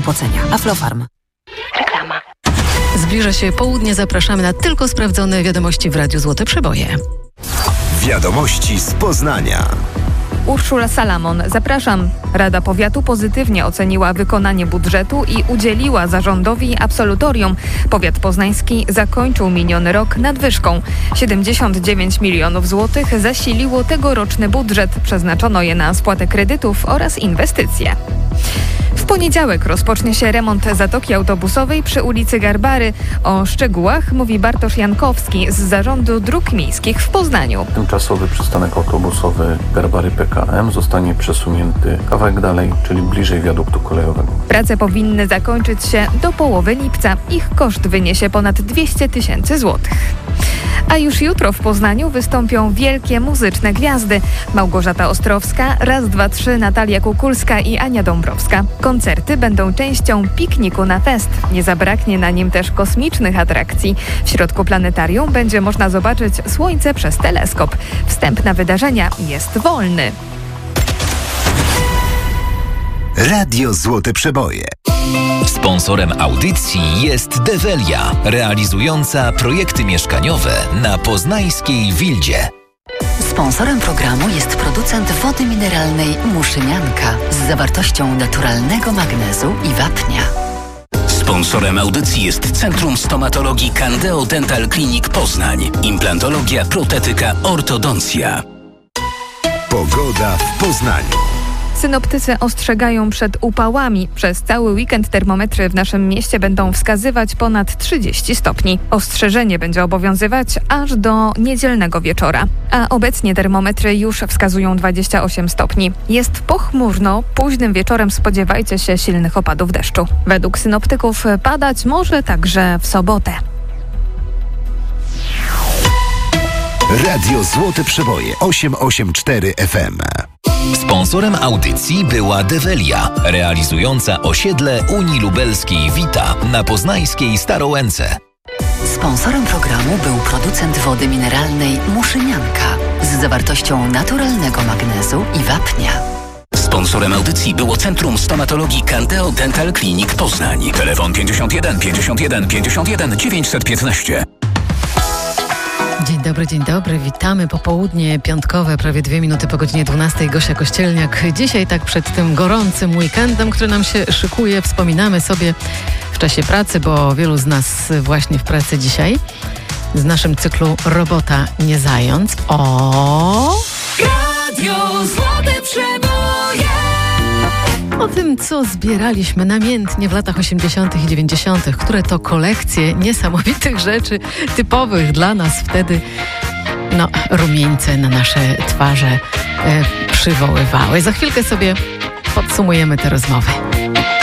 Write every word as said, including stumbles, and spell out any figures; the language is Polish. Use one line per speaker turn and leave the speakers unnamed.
płacenia. Aflofarm.
Reklama.
Zbliża się południe, zapraszamy na tylko sprawdzone wiadomości w Radiu Złote Przeboje.
Wiadomości z Poznania.
Urszula Salamon, zapraszam. Rada Powiatu pozytywnie oceniła wykonanie budżetu i udzieliła zarządowi absolutorium. Powiat poznański zakończył miniony rok nadwyżką. siedemdziesiąt dziewięć milionów złotych zasiliło tegoroczny budżet. Przeznaczono je na spłatę kredytów oraz inwestycje. W poniedziałek rozpocznie się remont zatoki autobusowej przy ulicy Garbary. O szczegółach mówi Bartosz Jankowski z Zarządu Dróg Miejskich w Poznaniu.
Tymczasowy przystanek autobusowy Garbary P K M zostanie przesunięty kawałek dalej, czyli bliżej wiaduktu kolejowego.
Prace powinny zakończyć się do połowy lipca. Ich koszt wyniesie ponad dwieście tysięcy złotych. A już jutro w Poznaniu wystąpią wielkie muzyczne gwiazdy. Małgorzata Ostrowska, Raz, Dwa, Trzy, Natalia Kukulska i Ania Dąbrowska. Koncerty będą częścią pikniku na fest. Nie zabraknie na nim też kosmicznych atrakcji. W środku planetarium będzie można zobaczyć Słońce przez teleskop. Wstęp na wydarzenia jest wolny.
Radio Złote Przeboje.
Sponsorem audycji jest Develia, realizująca projekty mieszkaniowe na poznańskiej Wildzie.
Sponsorem programu jest producent wody mineralnej Muszynianka z zawartością naturalnego magnezu i wapnia.
Sponsorem audycji jest Centrum Stomatologii Candeo Dental Clinic Poznań. Implantologia, protetyka, ortodoncja.
Pogoda w Poznaniu.
Synoptycy ostrzegają przed upałami. Przez cały weekend termometry w naszym mieście będą wskazywać ponad trzydzieści stopni. Ostrzeżenie będzie obowiązywać aż do niedzielnego wieczora. A obecnie termometry już wskazują dwadzieścia osiem stopni. Jest pochmurno, późnym wieczorem spodziewajcie się silnych opadów deszczu. Według synoptyków padać może także w sobotę.
Radio Złote Przeboje osiem osiem cztery F M.
Sponsorem audycji była Develia, realizująca osiedle Unii Lubelskiej Wita na poznańskiej Starołęce.
Sponsorem programu był producent wody mineralnej Muszynianka z zawartością naturalnego magnezu i wapnia.
Sponsorem audycji było Centrum Stomatologii Candeo Dental Clinic Poznań. Telefon pięćdziesiąt jeden pięćdziesiąt jeden pięćdziesiąt jeden dziewięćset piętnaście.
Dzień dobry, dzień dobry. Witamy popołudnie piątkowe, prawie dwie minuty po godzinie dwunastej. Gosia Kościelniak. Dzisiaj tak przed tym gorącym weekendem, który nam się szykuje, wspominamy sobie w czasie pracy, bo wielu z nas właśnie w pracy dzisiaj, z naszym cyklu Robota nie zając. O!
Radio Złote Przeboje.
O tym, co zbieraliśmy namiętnie w latach osiemdziesiątych i dziewięćdziesiątych, które to kolekcje niesamowitych rzeczy, typowych dla nas wtedy, no, rumieńce na nasze twarze e, przywoływały. Za chwilkę sobie podsumujemy tę rozmowę.